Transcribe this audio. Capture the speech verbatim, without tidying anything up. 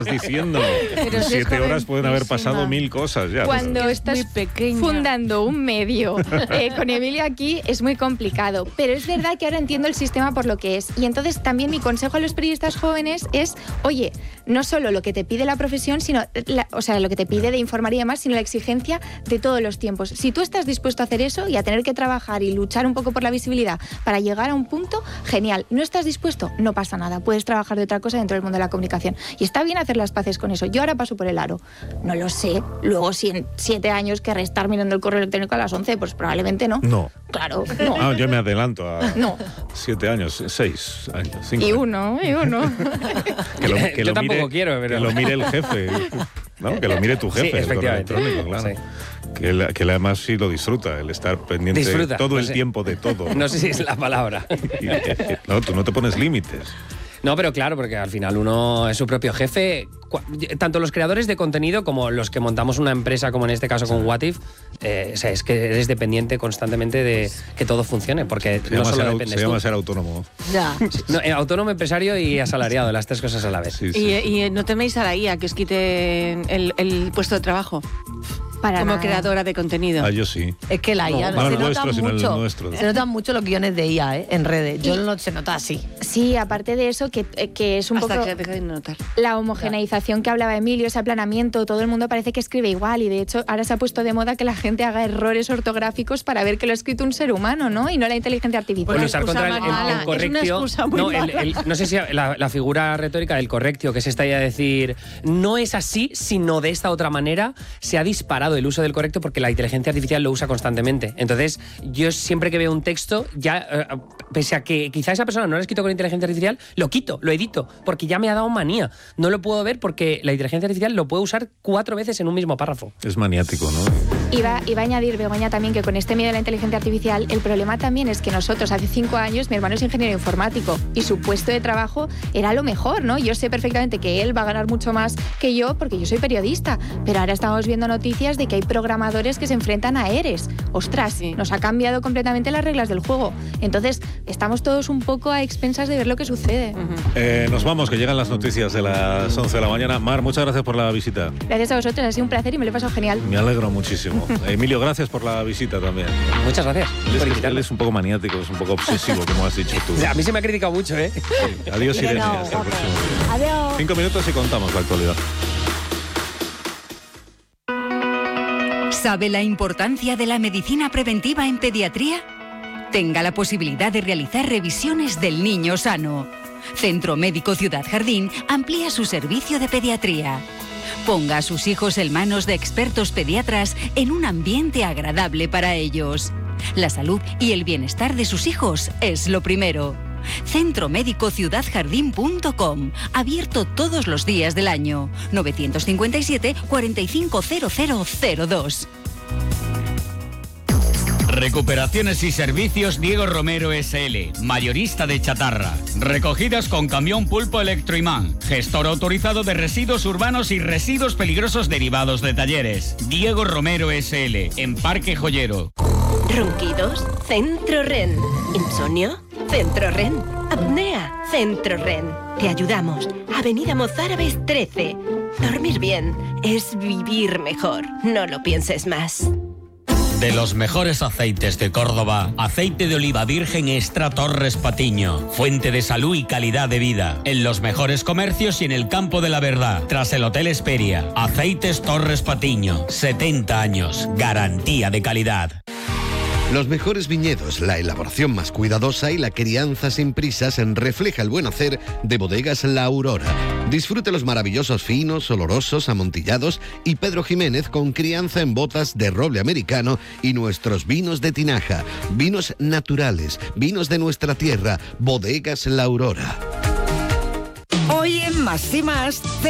diciendo. En siete horas pueden haber pasado mil cosas ya. Cuando estás fundando un medio eh, con Emilio aquí es muy complicado, pero es verdad que ahora entiendo el sistema por lo que es. Y entonces también mi consejo a los periodistas jóvenes es, oye, no solo lo que te pide la profesión, sino la, o sea, lo que te pide de informar y demás, sino la exigencia de todos los tiempos. Si tú estás dispuesto a hacer eso y a tener que trabajar y luchar un poco por la visibilidad para llegar a un punto, genial. No estás dispuesto, no pasa nada. Puedes trabajar de otra cosa dentro del mundo de la comunicación. Y está bien hacer las paces con eso. Yo ahora paso por el aro. No lo sé. Luego, si en siete años querré estar mirando el correo electrónico a las once, pues probablemente no. No. Claro, no. Ah, yo me adelanto a no. siete años, seis años, cinco. Y uno, y uno. que lo, que yo lo tampoco mire, quiero, pero... Que lo mire el jefe, ¿no? Que lo mire tu jefe. Sí, efectivamente. El electrónico, claro. Sí. Que, él, que él además sí lo disfruta, el estar pendiente Disfruta, todo no el sé. tiempo de todo. No sé si es la palabra. Y, y, y, no, tú no te pones límites. No, pero claro, porque al final uno es su propio jefe. Tanto los creadores de contenido como los que montamos una empresa, como en este caso con What If, eh, o sea, es que eres dependiente constantemente de que todo funcione, porque se no solo ser, dependes Se llama tú. ser autónomo. Ya. No, eh, autónomo, empresario y asalariado, las tres cosas a la vez. Sí, sí. Y, y no teméis a la I A que os quite el, el puesto de trabajo. Para como nada. creadora de contenido. Ah, yo sí. Es que la I A No, no se el nota nuestro, sino el mucho. nuestro. Se notan mucho los guiones de I A, ¿eh? En redes. Yo Y- no se nota así. Sí, aparte de eso, que, que es un Hasta poco que deje de notar. la homogeneización que hablaba Emilio, ese aplanamiento, todo el mundo parece que escribe igual y de hecho ahora se ha puesto de moda que la gente haga errores ortográficos para ver que lo ha escrito un ser humano, ¿no? Y no la inteligencia artificial. Bueno, Una usar excusa contra el, el- mala, el es una correctio. excusa muy No, el- mala. el- no sé si la, la figura retórica del correctio, que es esta idea de decir, no es así, sino de esta otra manera, se ha disparado el uso del correcto porque la inteligencia artificial lo usa constantemente. Entonces, yo siempre que veo un texto, ya, eh, pese a que quizá esa persona no lo ha escrito con inteligencia artificial, lo quito, lo edito, porque ya me ha dado manía. No lo puedo ver porque la inteligencia artificial lo puede usar cuatro veces en un mismo párrafo. Es maniático, ¿no? Iba, iba a añadir, Begoña, también que con este miedo a la inteligencia artificial, el problema también es que nosotros, hace cinco años, mi hermano es ingeniero informático y su puesto de trabajo era lo mejor, ¿no? Yo sé perfectamente que él va a ganar mucho más que yo porque yo soy periodista, pero ahora estamos viendo noticias de que hay programadores que se enfrentan a ERES. Ostras, Sí. nos ha cambiado completamente las reglas del juego. Entonces, estamos todos un poco a expensas de ver lo que sucede. Ujú. Eh, nos vamos, que llegan las noticias de las once de la mañana. Mar, muchas gracias por la visita. Gracias a vosotros, ha sido un placer y me lo he pasado genial. Me alegro muchísimo. Emilio, gracias por la visita también. Muchas gracias Él por es, él invitarme. es un poco maniático, es un poco obsesivo, como has dicho tú. A mí se me ha criticado mucho, ¿eh? Sí. Adiós, Que Irene. no, Hasta el guapo. próximo día. Adiós. Cinco minutos y contamos la actualidad. ¿Sabe la importancia de la medicina preventiva en pediatría? Tenga la posibilidad de realizar revisiones del niño sano. Centro Médico Ciudad Jardín amplía su servicio de pediatría. Ponga a sus hijos en manos de expertos pediatras en un ambiente agradable para ellos. La salud y el bienestar de sus hijos es lo primero. Centro Médico Ciudad Jardín punto com. Abierto todos los días del año. novecientos cincuenta y siete, cuarenta y cinco cero cero cero dos. Recuperaciones y servicios Diego Romero S L, mayorista de chatarra. Recogidas con camión Pulpo Electroimán, gestor autorizado de residuos urbanos y residuos peligrosos derivados de talleres. Diego Romero S L, en Parque Joyero. Ronquidos, Centro Ren. Insomnio, Centro Ren. Apnea, Centro Ren. Te ayudamos. Avenida Mozárabes trece. Dormir bien es vivir mejor. No lo pienses más. De los mejores aceites de Córdoba, aceite de oliva virgen extra Torres Patiño. Fuente de salud y calidad de vida. En los mejores comercios y en el campo de la verdad. Tras el Hotel Esperia. Aceites Torres Patiño. setenta años. Garantía de calidad. Los mejores viñedos, la elaboración más cuidadosa y la crianza sin prisas refleja el buen hacer de Bodegas La Aurora. Disfrute los maravillosos finos, olorosos, amontillados y Pedro Jiménez con crianza en botas de roble americano y nuestros vinos de tinaja. Vinos naturales, vinos de nuestra tierra, Bodegas La Aurora. Hoy en Más y Más,